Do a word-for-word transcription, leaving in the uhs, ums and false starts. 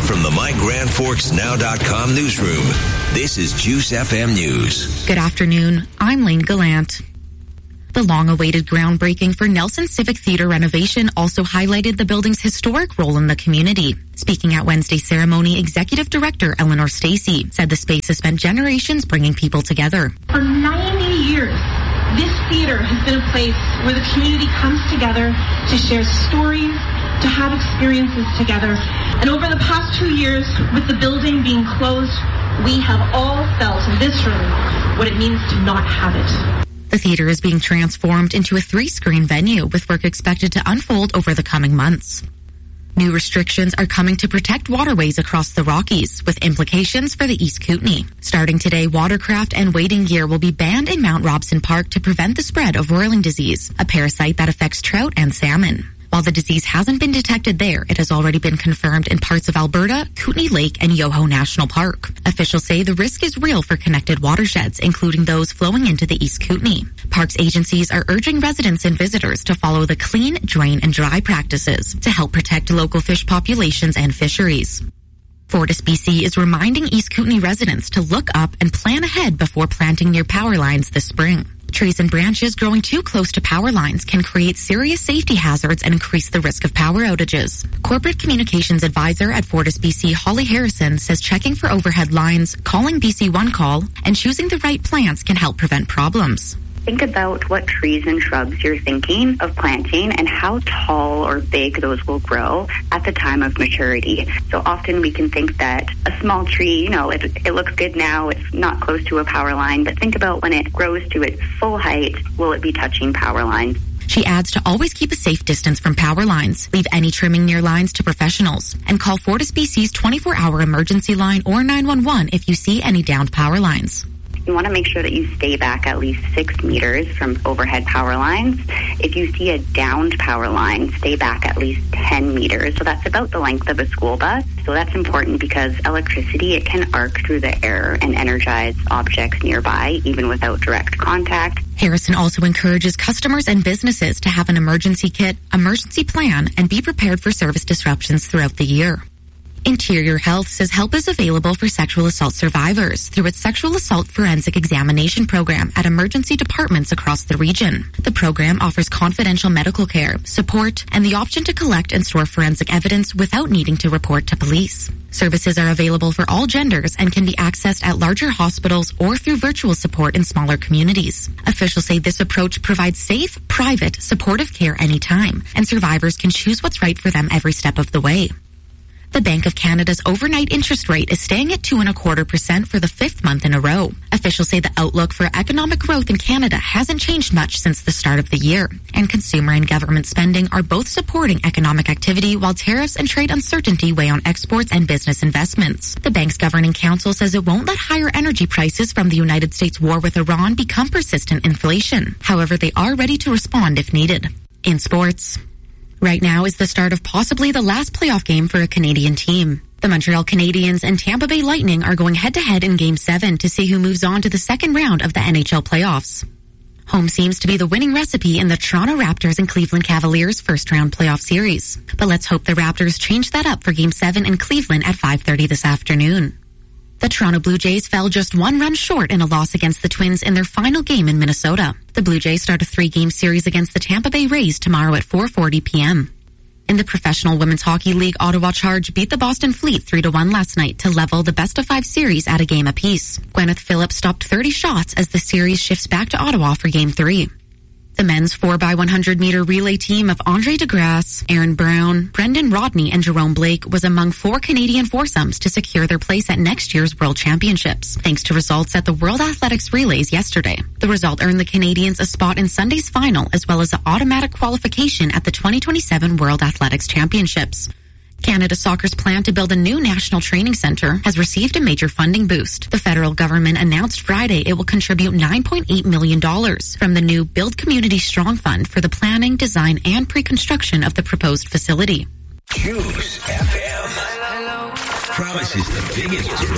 From the My Grand Forks Now dot com newsroom, this is Juice F M News. Good afternoon. I'm Lane Gallant. The long-awaited groundbreaking for Nelson Civic Theatre renovation also highlighted the building's historic role in the community. Speaking at Wednesday's ceremony, Executive Director Eleanor Stacey said the space has spent generations bringing people together. For ninety years, this theatre has been a place where the community comes together to share stories, to have experiences together. And over the past two years, with the building being closed, we have all felt in this room what it means to not have it. The theater is being transformed into a three-screen venue with work expected to unfold over the coming months. New restrictions are coming to protect waterways across the Rockies, with implications for the East Kootenay. Starting today, watercraft and wading gear will be banned in Mount Robson Park to prevent the spread of roiling disease, a parasite that affects trout and salmon. While the disease hasn't been detected there, it has already been confirmed in parts of Alberta, Kootenay Lake, and Yoho National Park. Officials say the risk is real for connected watersheds, including those flowing into the East Kootenay. Parks agencies are urging residents and visitors to follow the clean, drain, and dry practices to help protect local fish populations and fisheries. Fortis B C is reminding East Kootenay residents to look up and plan ahead before planting near power lines this spring. Trees and branches growing too close to power lines can create serious safety hazards and increase the risk of power outages. Corporate Communications Advisor at Fortis B C, Holly Harrison, says checking for overhead lines, calling B C One Call, and choosing the right plants can help prevent problems. Think about what trees and shrubs you're thinking of planting and how tall or big those will grow at the time of maturity. So often we can think that a small tree, you know, it, it looks good now, it's not close to a power line, but think about when it grows to its full height, will it be touching power lines? She adds to always keep a safe distance from power lines, leave any trimming near lines to professionals, and call Fortis B C's twenty-four hour emergency line or nine one one if you see any downed power lines. You want to make sure that you stay back at least six meters from overhead power lines. If you see a downed power line, stay back at least ten meters. So that's about the length of a school bus. So that's important because electricity, it can arc through the air and energize objects nearby, even without direct contact. Harrison also encourages customers and businesses to have an emergency kit, emergency plan, and be prepared for service disruptions throughout the year. Interior Health says help is available for sexual assault survivors through its Sexual Assault Forensic Examination program at emergency departments across the region. The program offers confidential medical care, support, and the option to collect and store forensic evidence without needing to report to police. Services are available for all genders and can be accessed at larger hospitals or through virtual support in smaller communities. Officials say this approach provides safe, private, supportive care anytime, and survivors can choose what's right for them every step of the way. The Bank of Canada's overnight interest rate is staying at two and a quarter percent for the fifth month in a row. Officials say the outlook for economic growth in Canada hasn't changed much since the start of the year, and consumer and government spending are both supporting economic activity while tariffs and trade uncertainty weigh on exports and business investments. The bank's governing council says it won't let higher energy prices from the United States war with Iran become persistent inflation. However, they are ready to respond if needed. In sports, right now is the start of possibly the last playoff game for a Canadian team. The Montreal Canadiens and Tampa Bay Lightning are going head-to-head in Game seven to see who moves on to the second round of the N H L playoffs. Home seems to be the winning recipe in the Toronto Raptors and Cleveland Cavaliers first-round playoff series. But let's hope the Raptors change that up for Game seven in Cleveland at five thirty this afternoon. The Toronto Blue Jays fell just one run short in a loss against the Twins in their final game in Minnesota. The Blue Jays start a three-game series against the Tampa Bay Rays tomorrow at four forty p.m. In the Professional Women's Hockey League, Ottawa Charge beat the Boston Fleet three to one last night to level the best-of-five series at a game apiece. Gwyneth Phillips stopped thirty shots as the series shifts back to Ottawa for Game three. The men's four by one hundred meter relay team of Andre DeGrasse, Aaron Brown, Brendan Rodney, and Jerome Blake was among four Canadian foursomes to secure their place at next year's World Championships, thanks to results at the World Athletics Relays yesterday. The result earned the Canadians a spot in Sunday's final, as well as an automatic qualification at the twenty twenty-seven World Athletics Championships. Canada Soccer's plan to build a new national training centre has received a major funding boost. The federal government announced Friday it will contribute nine point eight million dollars from the new Build Community Strong Fund for the planning, design, and pre-construction of the proposed facility. Juice F M promises the biggest